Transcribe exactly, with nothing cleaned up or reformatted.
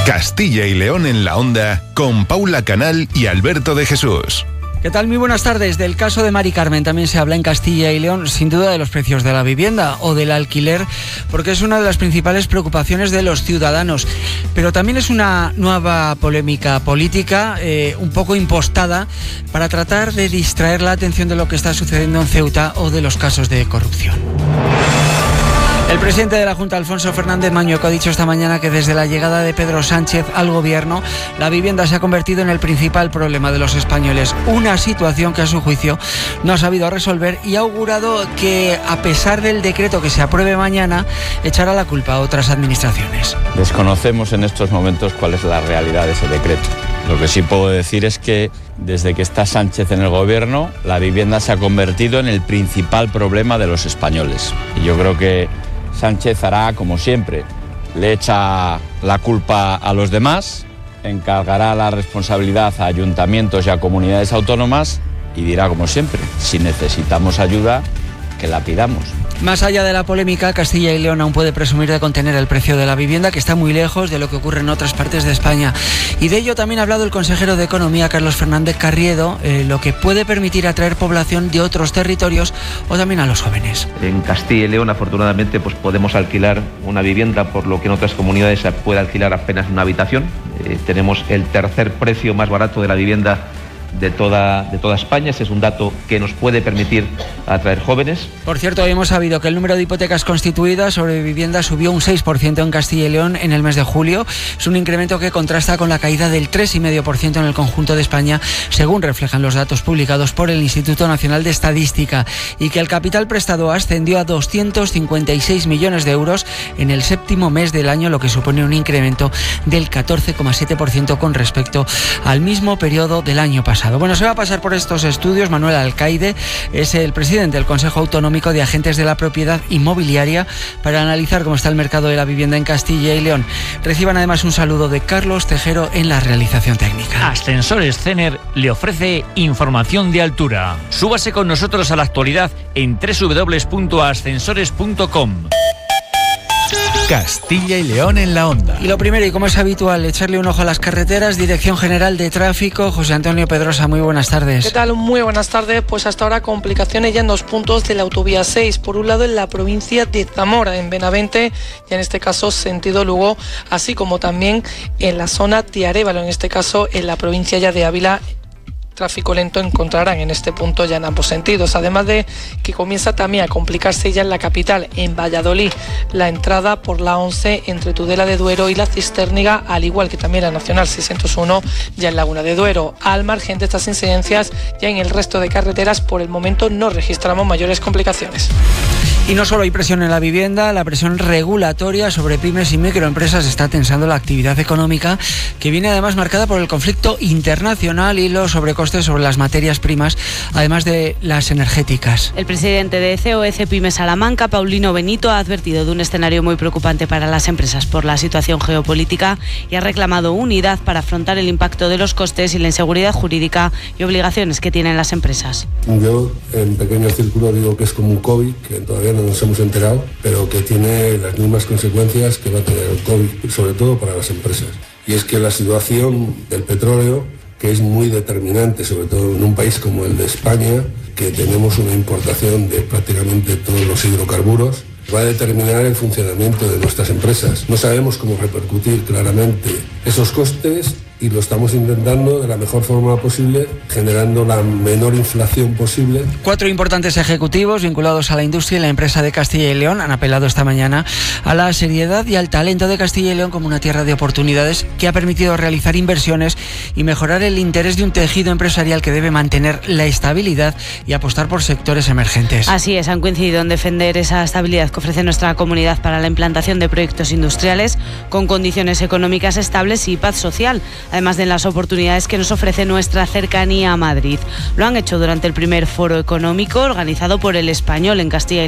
Castilla y León en la Onda, con Paula Canal y Alberto de Jesús. ¿Qué tal? Muy buenas tardes. Del caso de Mari Carmen también se habla en Castilla y León, sin duda, de los precios de la vivienda o del alquiler, porque es una de las principales preocupaciones de los ciudadanos. Pero también es una nueva polémica política, eh, un poco impostada, para tratar de distraer la atención de lo que está sucediendo en Ceuta o de los casos de corrupción. El presidente de la Junta, Alfonso Fernández Mañueco, ha dicho esta mañana que desde la llegada de Pedro Sánchez al gobierno, la vivienda se ha convertido en el principal problema de los españoles. Una situación que, a su juicio, no ha sabido resolver, y ha augurado que, a pesar del decreto que se apruebe mañana, echará la culpa a otras administraciones. Desconocemos en estos momentos cuál es la realidad de ese decreto. Lo que sí puedo decir es que desde que está Sánchez en el gobierno, la vivienda se ha convertido en el principal problema de los españoles. Y yo creo que Sánchez hará como siempre, le echa la culpa a los demás, encargará la responsabilidad a ayuntamientos y a comunidades autónomas y dirá como siempre, si necesitamos ayuda, que la pidamos. Más allá de la polémica, Castilla y León aún puede presumir de contener el precio de la vivienda, que está muy lejos de lo que ocurre en otras partes de España. Y de ello también ha hablado el consejero de Economía, Carlos Fernández Carriedo, eh, lo que puede permitir atraer población de otros territorios o también a los jóvenes. En Castilla y León, afortunadamente, pues podemos alquilar una vivienda, por lo que en otras comunidades se puede alquilar apenas una habitación. Eh, tenemos el tercer precio más barato de la vivienda de toda, de toda España. Ese es un dato que nos puede permitir atraer jóvenes. Por cierto, hoy hemos sabido que el número de hipotecas constituidas sobre vivienda subió un seis por ciento en Castilla y León en el mes de julio. Es un incremento que contrasta con la caída del tres coma cinco por ciento en el conjunto de España, según reflejan los datos publicados por el Instituto Nacional de Estadística, y que el capital prestado ascendió a doscientos cincuenta y seis millones de euros en el séptimo mes del año, lo que supone un incremento del catorce coma siete por ciento con respecto al mismo periodo del año pasado. Bueno, se va a pasar por estos estudios Manuel Alcaide, es el presidente del Consejo Autonómico de Agentes de la Propiedad Inmobiliaria, para analizar cómo está el mercado de la vivienda en Castilla y León. Reciban además un saludo de Carlos Tejero en la realización técnica. Ascensores Cener le ofrece información de altura. Súbase con nosotros a la actualidad en doble u doble u doble u punto ascensores punto com. Castilla y León en la Onda. Y lo primero, y como es habitual, echarle un ojo a las carreteras. Dirección General de Tráfico, José Antonio Pedrosa, muy buenas tardes. ¿Qué tal? Muy buenas tardes. Pues hasta ahora complicaciones ya en dos puntos de la autovía seis. Por un lado en la provincia de Zamora, en Benavente, y en este caso sentido Lugo, así como también en la zona de Arévalo, en este caso en la provincia ya de Ávila. Tráfico lento encontrarán en este punto ya en ambos sentidos, además de que comienza también a complicarse ya en la capital, en Valladolid, la entrada por la once entre Tudela de Duero y la Cisterniga, al igual que también la Nacional seiscientos uno ya en Laguna de Duero. Al margen de estas incidencias, ya en el resto de carreteras por el momento no registramos mayores complicaciones. Y no solo hay presión en la vivienda, la presión regulatoria sobre pymes y microempresas está tensando la actividad económica, que viene además marcada por el conflicto internacional y los sobrecostes sobre las materias primas, además de las energéticas. El presidente de C O E C Pyme Salamanca, Paulino Benito, ha advertido de un escenario muy preocupante para las empresas por la situación geopolítica y ha reclamado unidad para afrontar el impacto de los costes y la inseguridad jurídica y obligaciones que tienen las empresas. Yo, en pequeño círculo, digo que es como un COVID, que todavía no nos hemos enterado, pero que tiene las mismas consecuencias que va a tener el COVID, sobre todo para las empresas. Y es que la situación del petróleo, que es muy determinante, sobre todo en un país como el de España, que tenemos una importación de prácticamente todos los hidrocarburos, va a determinar el funcionamiento de nuestras empresas. No sabemos cómo repercutir claramente esos costes y lo estamos intentando de la mejor forma posible, generando la menor inflación posible. Cuatro importantes ejecutivos vinculados a la industria y la empresa de Castilla y León han apelado esta mañana a la seriedad y al talento de Castilla y León como una tierra de oportunidades que ha permitido realizar inversiones y mejorar el interés de un tejido empresarial que debe mantener la estabilidad y apostar por sectores emergentes. Así es, han coincidido en defender esa estabilidad que ofrece nuestra comunidad para la implantación de proyectos industriales con condiciones económicas estables y paz social, además de las oportunidades que nos ofrece nuestra cercanía a Madrid. Lo han hecho durante el primer foro económico organizado por El Español en Castilla y